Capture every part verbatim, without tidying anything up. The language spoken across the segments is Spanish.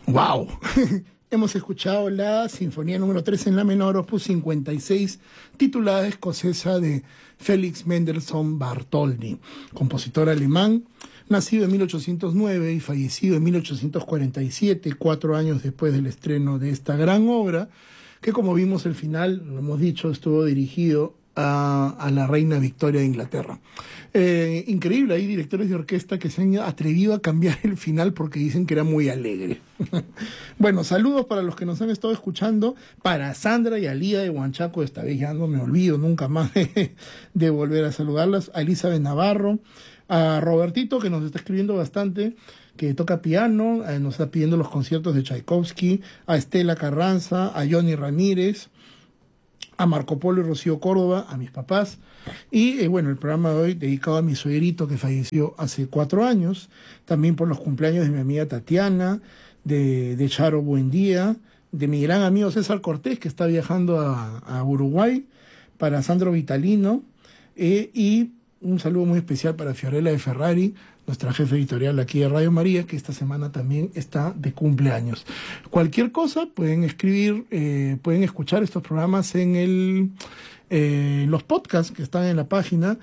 ¡Wow! Hemos escuchado la Sinfonía número tres en la menor, opus cincuenta y seis, titulada escocesa de Félix Mendelssohn Bartholdy, compositor alemán, nacido en mil ochocientos nueve y fallecido en mil ochocientos cuarenta y siete, cuatro años después del estreno de esta gran obra, que como vimos el final, lo hemos dicho, estuvo dirigido a, a la reina Victoria de Inglaterra. Eh, increíble, hay directores de orquesta que se han atrevido a cambiar el final porque dicen que era muy alegre. Bueno, saludos para los que nos han estado escuchando, para Sandra y Alía de Huanchaco, esta vez ya no me olvido nunca más de, de volver a saludarlas, a Elizabeth Navarro, a Robertito, que nos está escribiendo bastante, que toca piano, eh, nos está pidiendo los conciertos de Tchaikovsky, a Estela Carranza, a Johnny Ramírez, a Marco Polo y Rocío Córdoba, a mis papás, y eh, bueno, el programa de hoy dedicado a mi suegrito que falleció hace cuatro años, también por los cumpleaños de mi amiga Tatiana, de, de Charo Buendía, de mi gran amigo César Cortés, que está viajando a, a Uruguay, para Sandro Vitalino, eh, y un saludo muy especial para Fiorella de Ferrari, nuestra jefe editorial aquí de Radio María, que esta semana también está de cumpleaños. Cualquier cosa, pueden escribir, eh, pueden escuchar estos programas en el eh, los podcasts que están en la página.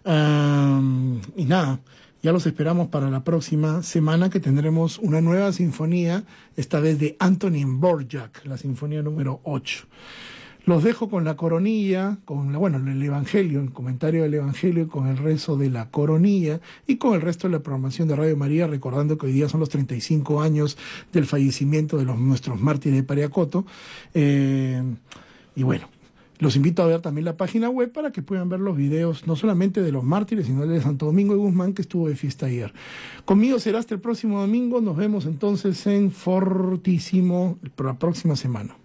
Um, y nada, ya los esperamos para la próxima semana, que tendremos una nueva sinfonía, esta vez de Antonín Dvořák, la sinfonía número ocho. Los dejo con la coronilla, con la, bueno, el Evangelio, el comentario del Evangelio, con el rezo de la coronilla y con el resto de la programación de Radio María, recordando que hoy día son los treinta y cinco años del fallecimiento de los nuestros mártires de Pariacoto. Eh, y bueno, los invito a ver también la página web para que puedan ver los videos, no solamente de los mártires, sino de Santo Domingo de Guzmán, que estuvo de fiesta ayer. Conmigo será hasta el próximo domingo. Nos vemos entonces en Fortísimo la próxima semana.